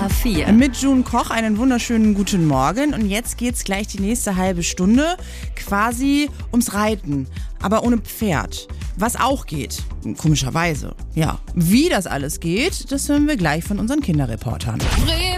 HR4. Mit June Koch einen wunderschönen guten Morgen. Und jetzt geht's gleich die nächste halbe Stunde quasi ums Reiten, aber ohne Pferd. Was auch geht, komischerweise. Ja, wie das alles geht, das hören wir gleich von unseren Kinderreportern.